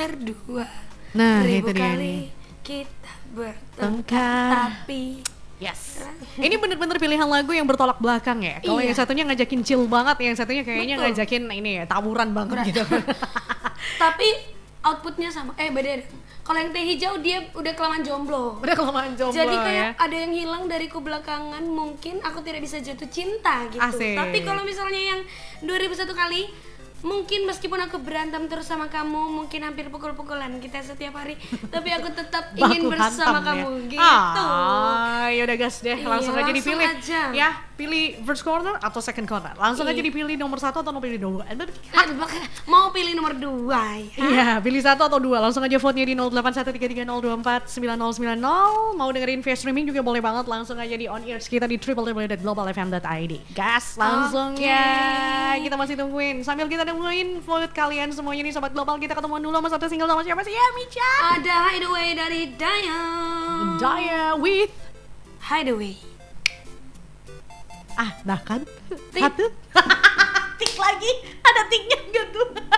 berdua. Nah, Ribu itu dia kali nih. kita bertengkar, Tengkar. tapi Yes. Ini bener-bener pilihan lagu yang bertolak belakang ya. Kalau Iya. yang satunya ngajakin chill banget, yang satunya kayaknya Betul. ngajakin ini ya, tawuran banget gitu. tapi outputnya sama. Beda. Kalau yang teh hijau dia udah kelamaan jomblo. Udah kelamaan jomblo Jadi ya. kayak ada yang hilang dariku belakangan, mungkin aku tidak bisa jatuh cinta gitu. Asik. Tapi kalau misalnya yang 2001 kali, mungkin meskipun aku berantem terus sama kamu, mungkin hampir pukul-pukulan kita setiap hari, tapi aku tetap ingin Baku bersama hantam kamu ya. gitu. Yaudah gas deh, langsung Iya, aja langsung dipilih. aja. Ya, pilih first corner atau second corner. Langsung aja Iya. dipilih nomor 1 atau nomor pilih 2. Mau pilih nomor 2 ya? Iya, pilih 1 atau 2. Langsung aja vote-nya di 081330249090. Mau dengerin via streaming juga boleh banget. Langsung aja di on ears kita di www.globalfm.id. Gas, langsung Oke. ya. Kita masih tungguin. Sambil kita nungguin vote kalian semuanya nih Sobat Global. Kita ketemuan dulu sama satu single sama siapa sih ya, Micha? Ada Hideaway dari Daya. Daya with Hideaway. nah kan Tik. satu tik lagi ada tiknya gitu.